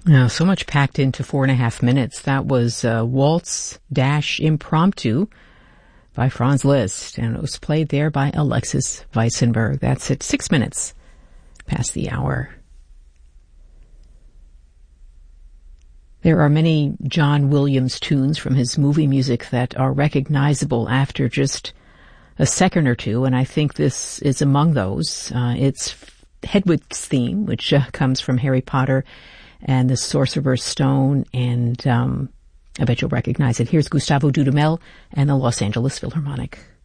So much packed into 4.5 minutes. That was Waltz-Impromptu by Franz Liszt, and it was played there by Alexis Weissenberg. That's at 6 minutes past the hour. There are many John Williams tunes from his movie music that are recognizable after just a second or two, and I think this is among those. It's Hedwig's theme, which comes from Harry Potter and the Sorcerer's Stone, and I bet you'll recognize it. Here's Gustavo Dudamel and the Los Angeles Philharmonic.